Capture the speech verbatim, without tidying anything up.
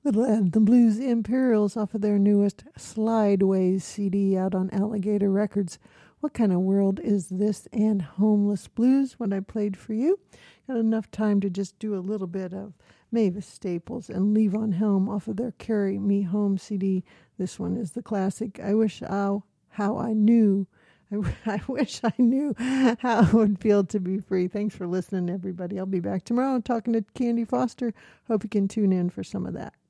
Little Anthem Blues Imperials off of their newest Slideways C D out on Alligator Records. What kind of world is this? And Homeless Blues, what I played for you. Got enough time to just do a little bit of Mavis Staples and Levon Helm off of their Carry Me Home C D. This one is the classic, I Wish I, How I Knew. I, I wish I knew how it would feel to be free. Thanks for listening, everybody. I'll be back tomorrow talking to Candy Foster. Hope you can tune in for some of that.